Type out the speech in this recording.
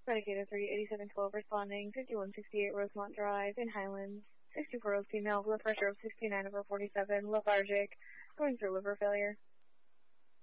Medicated 38712 responding 5168 Rosemont Drive in Highlands. 64 female, blood pressure of 69/47, lethargic, going through liver failure.